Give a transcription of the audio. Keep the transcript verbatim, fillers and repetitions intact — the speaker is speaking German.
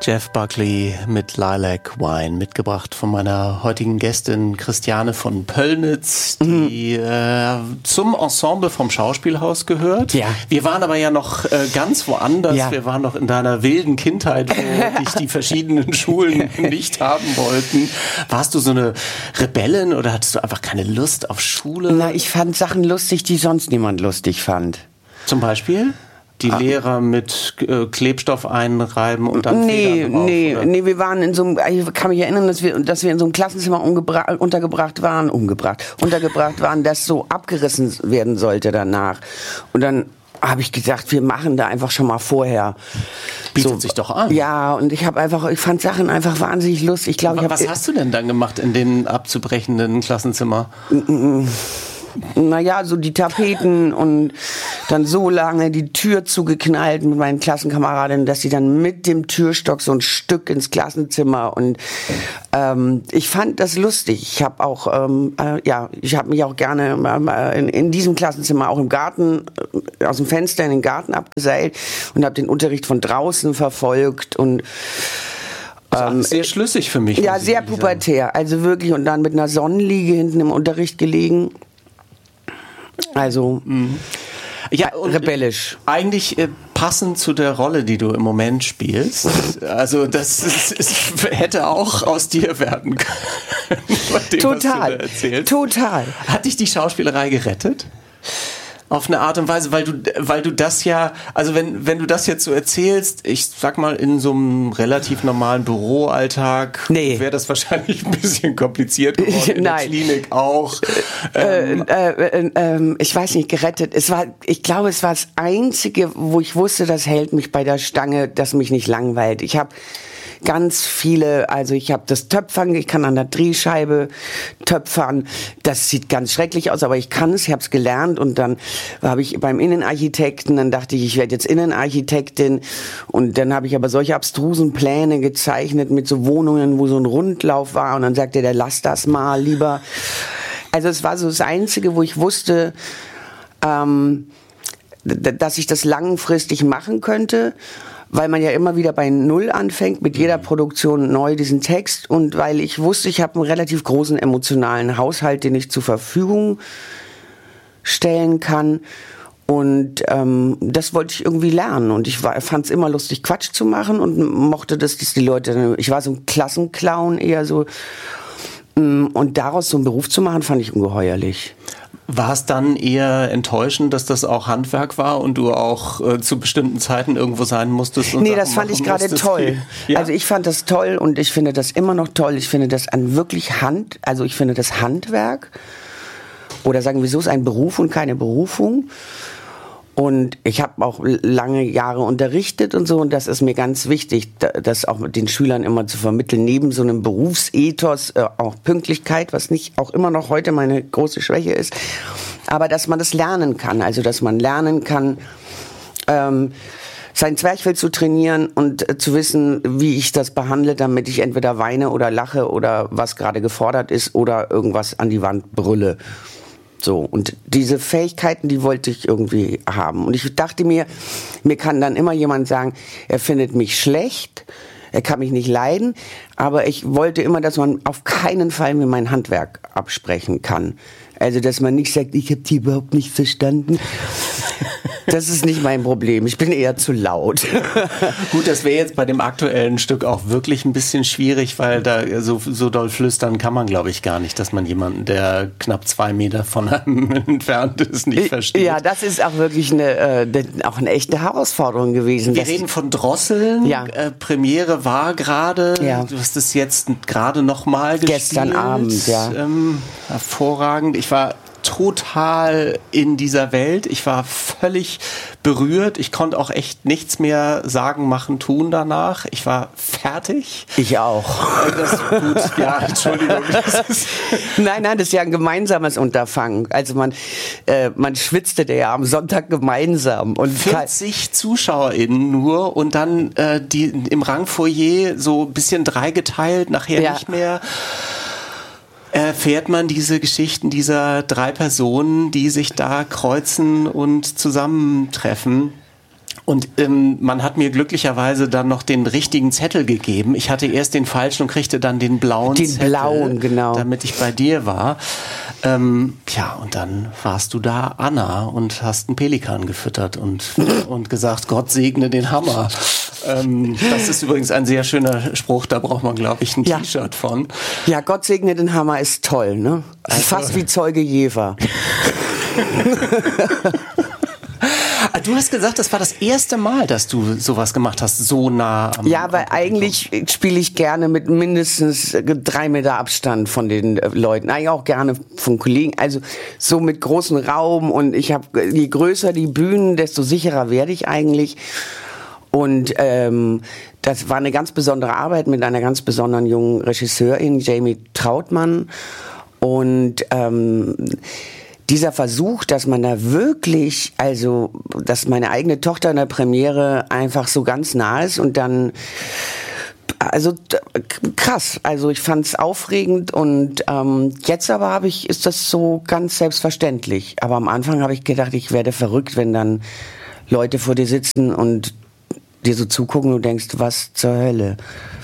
Jeff Buckley mit Lilac Wine, mitgebracht von meiner heutigen Gästin Christiane von Pöllnitz, die mhm. äh, zum Ensemble vom Schauspielhaus gehört. Ja. Wir waren aber ja noch äh, ganz woanders. Ja. Wir waren noch in deiner wilden Kindheit, wo dich die verschiedenen Schulen nicht haben wollten. Warst du so eine Rebellin oder hattest du einfach keine Lust auf Schule? Na, ich fand Sachen lustig, die sonst niemand lustig fand. Zum Beispiel? Die ah. Lehrer mit äh, Klebstoff einreiben und dann nee, Federn drauf, nee, oder? nee, wir waren in so einem, ich kann mich erinnern, dass wir, dass wir in so einem Klassenzimmer umgebra- untergebracht waren, umgebracht, untergebracht waren, das so abgerissen werden sollte danach. Und dann habe ich gedacht, wir machen da einfach schon mal vorher. Bietet so, sich doch an. Ja, und ich habe einfach, ich fand Sachen einfach wahnsinnig lustig. Ich glaube, ich hab, was hast du denn dann gemacht in den abzubrechenden Klassenzimmer? Naja, so die Tapeten und dann so lange die Tür zugeknallt mit meinen Klassenkameradinnen, dass sie dann mit dem Türstock so ein Stück ins Klassenzimmer und ähm, ich fand das lustig. Ich habe auch, ähm, äh, ja, ich habe mich auch gerne äh, in, in diesem Klassenzimmer auch im Garten, äh, aus dem Fenster in den Garten abgeseilt und habe den Unterricht von draußen verfolgt und Ähm, sehr schlüssig für mich. Ja, sehr pubertär. Also wirklich, und dann mit einer Sonnenliege hinten im Unterricht gelegen. Also, mhm. ja, rebellisch. Eigentlich äh, passend zu der Rolle, die du im Moment spielst. Also das ist, ist, hätte auch aus dir werden können. Dem, total, was du da total. Hat dich die Schauspielerei gerettet? Auf eine Art und Weise, weil du, weil du das ja, also wenn, wenn du das jetzt so erzählst, ich sag mal, in so einem relativ normalen Büroalltag nee. wäre das wahrscheinlich ein bisschen kompliziert geworden. In Nein. der Klinik auch. Ähm. Äh, äh, äh, ich weiß nicht, gerettet. Es war, ich glaube, es war das Einzige, wo ich wusste, das hält mich bei der Stange, das mich nicht langweilt. Ich habe ganz viele, also ich habe das Töpfern, ich kann an der Drehscheibe töpfern. Das sieht ganz schrecklich aus, aber ich kann es, ich habe es gelernt und dann habe ich beim Innenarchitekten, dann dachte ich, ich werde jetzt Innenarchitektin und dann habe ich aber solche abstrusen Pläne gezeichnet mit so Wohnungen, wo so ein Rundlauf war und dann sagte der, lass das mal lieber. Also es war so das Einzige, wo ich wusste, ähm, dass ich das langfristig machen könnte, weil man ja immer wieder bei Null anfängt, mit jeder Produktion neu diesen Text und weil ich wusste, ich habe einen relativ großen emotionalen Haushalt, den ich zur Verfügung stellen kann und ähm, das wollte ich irgendwie lernen und ich fand es immer lustig, Quatsch zu machen und mochte das, dass die Leute, ich war so ein Klassenclown eher so und daraus so einen Beruf zu machen, fand ich ungeheuerlich. War es dann eher enttäuschend, dass das auch Handwerk war und du auch äh, zu bestimmten Zeiten irgendwo sein musstest? Und nee, Sachen das fand ich gerade toll. Die, ja? Also ich fand das toll und ich finde das immer noch toll. Ich finde das an wirklich Hand, also ich finde das Handwerk oder sagen wir so, ist ein Beruf und keine Berufung. Und ich habe auch lange Jahre unterrichtet und so und das ist mir ganz wichtig, das auch mit den Schülern immer zu vermitteln, neben so einem Berufsethos, äh, auch Pünktlichkeit, was nicht auch immer noch heute meine große Schwäche ist, aber dass man das lernen kann, also dass man lernen kann, ähm, sein Zwerchfell zu trainieren und äh, zu wissen, wie ich das behandle, damit ich entweder weine oder lache oder was gerade gefordert ist oder irgendwas an die Wand brülle. So, und diese Fähigkeiten, die wollte ich irgendwie haben. Und ich dachte mir, mir kann dann immer jemand sagen, er findet mich schlecht, er kann mich nicht leiden, aber ich wollte immer, dass man auf keinen Fall mir mein Handwerk absprechen kann. Also, dass man nicht sagt, ich habe die überhaupt nicht verstanden. Das ist nicht mein Problem. Ich bin eher zu laut. Gut, das wäre jetzt bei dem aktuellen Stück auch wirklich ein bisschen schwierig, weil da so, so doll flüstern kann man, glaube ich, gar nicht, dass man jemanden, der knapp zwei Meter von einem entfernt ist, nicht versteht. Ja, das ist auch wirklich eine, äh, auch eine echte Herausforderung gewesen. Wir reden von Drosseln. Ja. Äh, Premiere war gerade. Ja. Du hast es jetzt gerade noch mal gespielt. Gestern Abend, ja. Ähm, hervorragend. Ich war total in dieser Welt. Ich war völlig berührt. Ich konnte auch echt nichts mehr sagen, machen, tun danach. Ich war fertig. Ich auch. Das ist gut. Ja, Entschuldigung. Das ist nein, nein, das ist ja ein gemeinsames Unterfangen. Also man, äh, man schwitzte ja am Sonntag gemeinsam. Und vierzig ZuschauerInnen nur und dann äh, die im Rangfoyer so ein bisschen dreigeteilt, nachher ja. nicht mehr. Erfährt man diese Geschichten dieser drei Personen, die sich da kreuzen und zusammentreffen. Und ähm, man hat mir glücklicherweise dann noch den richtigen Zettel gegeben. Ich hatte erst den falschen und kriegte dann den blauen den Zettel, blauen, genau, damit ich bei dir war. Ähm, ja, und dann warst du da, Anna, und hast einen Pelikan gefüttert und, und gesagt, Gott segne den Hammer. Ähm, das ist übrigens ein sehr schöner Spruch, da braucht man, glaube ich, ein ja. T-Shirt von. Ja, Gott segne den Hammer ist toll, ne? Also, fast wie Zeuge Jever. Du hast gesagt, das war das erste Mal, dass du sowas gemacht hast, so nah am Ja, weil eigentlich spiele ich gerne mit mindestens drei Meter Abstand von den Leuten. Eigentlich auch gerne von Kollegen. Also so mit großem Raum. Und ich habe, je größer die Bühnen, desto sicherer werde ich eigentlich. Und ähm, das war eine ganz besondere Arbeit mit einer ganz besonderen jungen Regisseurin, Jamie Trautmann. Und ähm, dieser Versuch, dass man da wirklich, also, dass meine eigene Tochter in der Premiere einfach so ganz nah ist und dann, also krass, also ich fand's aufregend und ähm, jetzt aber habe ich, ist das so ganz selbstverständlich. Aber am Anfang habe ich gedacht, ich werde verrückt, wenn dann Leute vor dir sitzen und dir so zugucken und du denkst, was zur Hölle.